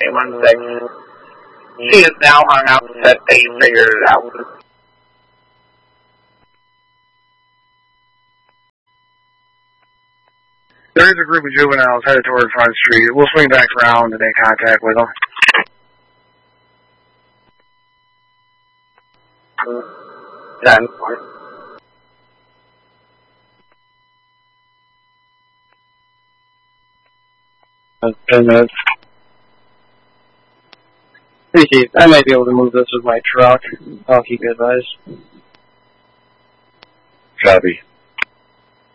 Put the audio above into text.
1 second. She is now hung up and said they figured it out. There is a group of juveniles headed toward Front Street. We'll swing back around and make contact with them. 10. That's 10 minutes. Hey Keith, I might be able to move this with my truck. I'll keep you advised. Copy.